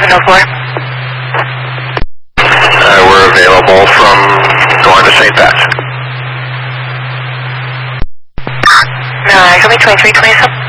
904. We're available from going to St. Pat's. Show me 2327.